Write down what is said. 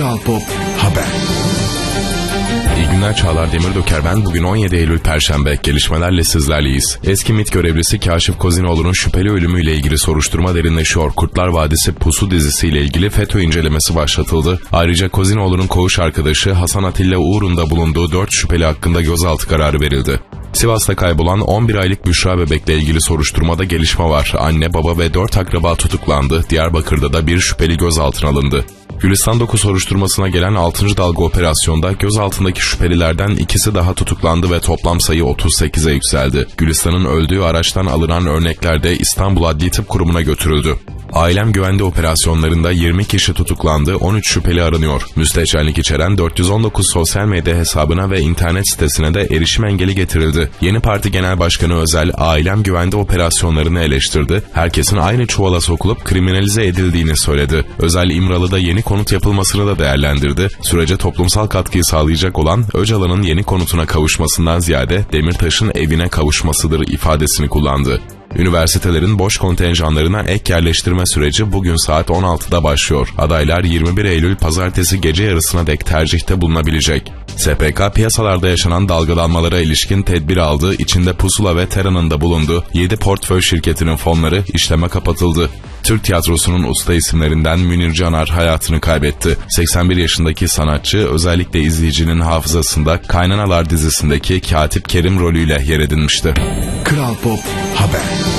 Kral Pop Haber. İyi günler, Çağlar Demirdöker ben. Bugün 17 Eylül Perşembe. Gelişmelerle sizlerleyiz. Eski MİT görevlisi Kaşif Kozinoğlu'nun şüpheli ölümüyle ilgili soruşturma derinleşiyor. Kurtlar Vadisi Pusu dizisiyle ilgili FETÖ incelemesi başlatıldı. Ayrıca Kozinoğlu'nun koğuş arkadaşı Hasan Atilla Uğur'un da bulunduğu 4 şüpheli hakkında gözaltı kararı verildi. Sivas'ta kaybolan 11 aylık Büşra bebekle ilgili soruşturmada gelişme var. Anne, baba ve 4 akraba tutuklandı. Diyarbakır'da da bir şüpheli gözaltına alındı. Gülistan Doku soruşturmasına gelen 6. dalga operasyonda gözaltındaki şüphelilerden ikisi daha tutuklandı ve toplam sayı 38'e yükseldi. Gülistan'ın öldüğü araçtan alınan örnekler de İstanbul Adli Tıp Kurumu'na götürüldü. Ailem güvende operasyonlarında 20 kişi tutuklandı, 13 şüpheli aranıyor. Müstehcenlik içeren 419 sosyal medya hesabına ve internet sitesine de erişim engeli getirildi. Yeni Parti Genel Başkanı Özel, ailem güvende operasyonlarını eleştirdi. Herkesin aynı çuvala sokulup kriminalize edildiğini söyledi. Özel, İmralı'da yeni konut yapılmasını da değerlendirdi. Sürece toplumsal katkıyı sağlayacak olan Öcalan'ın yeni konutuna kavuşmasından ziyade Demirtaş'ın evine kavuşmasıdır ifadesini kullandı. Üniversitelerin boş kontenjanlarına ek yerleştirme süreci bugün saat 16'da başlıyor. Adaylar 21 Eylül pazartesi gece yarısına dek tercihte bulunabilecek. SPK piyasalarda yaşanan dalgalanmalara ilişkin tedbir aldı. İçinde Pusula ve Tera'nın da bulunduğu 7 portföy şirketinin fonları işleme kapatıldı. Türk tiyatrosunun usta isimlerinden Münir Canar hayatını kaybetti. 81 yaşındaki sanatçı özellikle izleyicinin hafızasında Kaynanalar dizisindeki Katip Kerim rolüyle yer edinmişti. Kral Pop Haber.